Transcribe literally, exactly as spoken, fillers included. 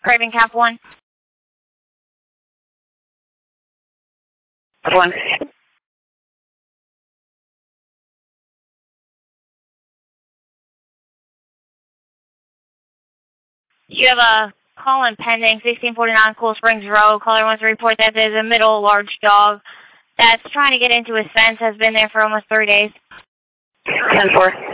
Craven Cap one. One. You have a call in pending, sixteen forty-nine Cool Springs Road. Caller wants to report that there's a middle large dog that's trying to get into his fence, has been there for almost three days. ten four.